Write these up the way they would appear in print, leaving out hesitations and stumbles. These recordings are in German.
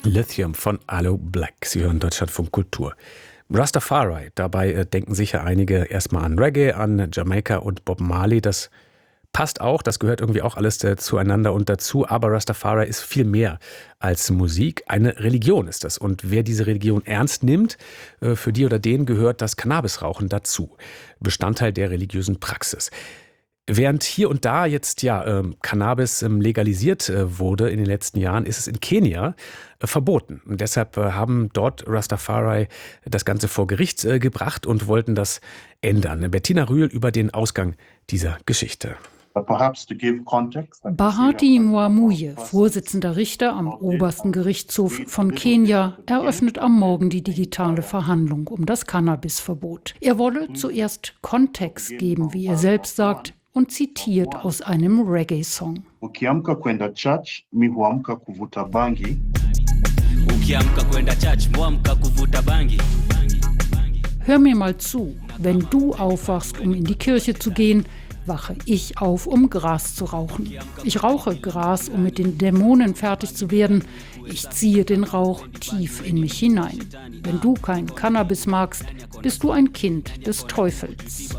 Lithium von Aloe Blacc. Sie hören Deutschlandfunk Kultur. Rastafari, dabei denken sicher einige erstmal an Reggae, an Jamaika und Bob Marley. Das passt auch, das gehört irgendwie auch alles zueinander und dazu. Aber Rastafari ist viel mehr als Musik. Eine Religion ist das. Und wer diese Religion ernst nimmt, für die oder den gehört das Cannabisrauchen dazu. Bestandteil der religiösen Praxis. Während hier und da jetzt Cannabis legalisiert wurde in den letzten Jahren, ist es in Kenia verboten. Und deshalb haben dort Rastafari das Ganze vor Gericht gebracht und wollten das ändern. Bettina Rühl über den Ausgang dieser Geschichte. Bahati Mwamuye, Vorsitzender Richter am obersten Gerichtshof von Kenia, eröffnet am Morgen die digitale Verhandlung um das Cannabisverbot. Er wolle zuerst Kontext geben, wie er selbst sagt, und zitiert aus einem Reggae-Song. Hör mir mal zu, wenn du aufwachst, um in die Kirche zu gehen, wache ich auf, um Gras zu rauchen. Ich rauche Gras, um mit den Dämonen fertig zu werden. Ich ziehe den Rauch tief in mich hinein. Wenn du kein Cannabis magst, bist du ein Kind des Teufels.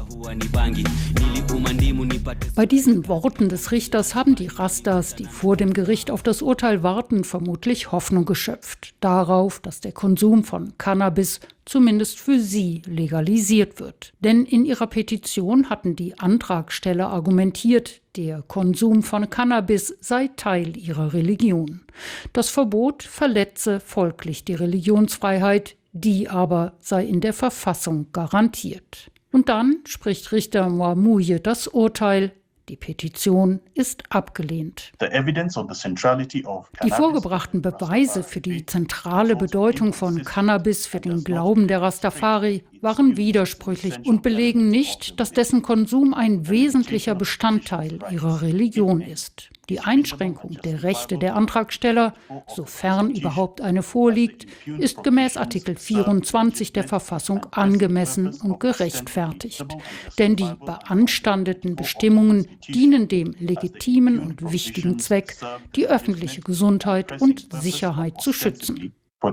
Bei diesen Worten des Richters haben die Rastas, die vor dem Gericht auf das Urteil warten, vermutlich Hoffnung geschöpft. Darauf, dass der Konsum von Cannabis zumindest für sie legalisiert wird. Denn in ihrer Petition hatten die Antragsteller argumentiert, der Konsum von Cannabis sei Teil ihrer Religion. Das Verbot verletze folglich die Religionsfreiheit, die aber sei in der Verfassung garantiert. Und dann spricht Richter Mwamuye das Urteil. Die Petition ist abgelehnt. Die vorgebrachten Beweise für die zentrale Bedeutung von Cannabis für den Glauben der Rastafari waren widersprüchlich und belegen nicht, dass dessen Konsum ein wesentlicher Bestandteil ihrer Religion ist. Die Einschränkung der Rechte der Antragsteller, sofern überhaupt eine vorliegt, ist gemäß Artikel 24 der Verfassung angemessen und gerechtfertigt. Denn die beanstandeten Bestimmungen dienen dem legitimen und wichtigen Zweck, die öffentliche Gesundheit und Sicherheit zu schützen.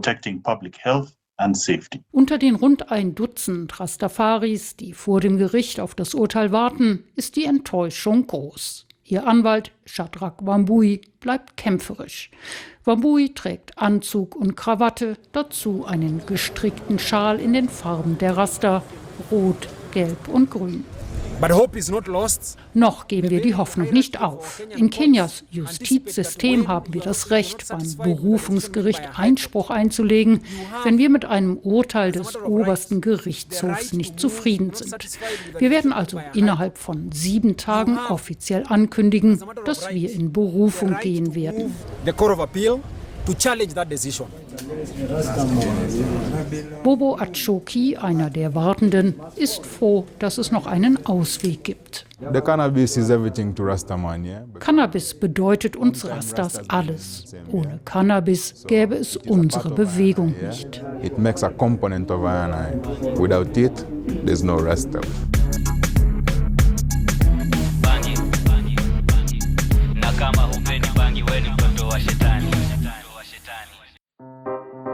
Unter den rund ein Dutzend Rastafaris, die vor dem Gericht auf das Urteil warten, ist die Enttäuschung groß. Ihr Anwalt Shadrack Wambui bleibt kämpferisch. Wambui trägt Anzug und Krawatte, dazu einen gestrickten Schal in den Farben der Rasta, Rot, Gelb und Grün. Noch geben wir die Hoffnung nicht auf. In Kenias Justizsystem haben wir das Recht, beim Berufungsgericht Einspruch einzulegen, wenn wir mit einem Urteil des obersten Gerichtshofs nicht zufrieden sind. Wir werden also innerhalb von 7 Tagen offiziell ankündigen, dass wir in Berufung gehen werden. Bobo Achoki, einer der Wartenden, ist froh, dass es noch einen Ausweg gibt. Cannabis bedeutet uns Rastas alles. Ohne Cannabis gäbe es unsere Bewegung nicht. It makes a component of I&I. Without it, there's no Rasta.